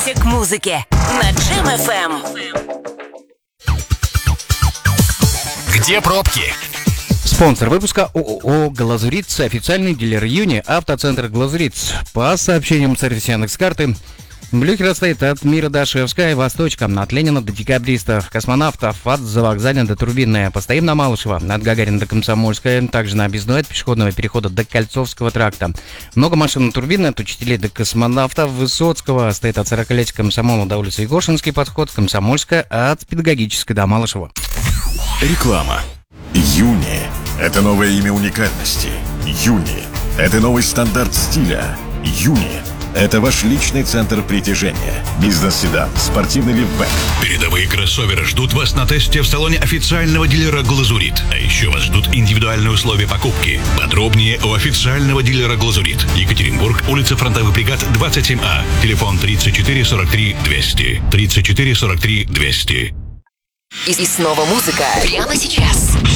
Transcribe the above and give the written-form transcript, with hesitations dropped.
Приготовься к музыке на Джем FM. Где пробки? Спонсор выпуска ООО «Глазуриц», официальный дилер Юни, автоцентр «Глазуриц». По сообщениям сервиса Яндекс.Карты, Блюхер отстоит от Мира до Шевская, Восточка, от Ленина до Декабристов, Космонавтов, от Завокзальной до Турбинная. Постоим на Малышева, от Гагарина до Комсомольская, также на Объездной от пешеходного перехода до Кольцовского тракта. Много машин на Турбинной, от Учителей до Космонавтов, Высоцкого, стоит от 40-летия Комсомола до улицы Егошинский подход, Комсомольская, от Педагогической до Малышева. Реклама. Юни – это новое имя уникальности. Юни – это новый стандарт стиля. Юни – это ваш личный центр притяжения. Бизнес-седан, спортивный лифтбэк. Передовые кроссоверы ждут вас на тесте в салоне официального дилера «Глазурит». А еще вас ждут индивидуальные условия покупки. Подробнее у официального дилера «Глазурит». Екатеринбург, улица Фронтовых бригад, 27А. Телефон 34 43 200. 34 43 200. И снова музыка прямо сейчас.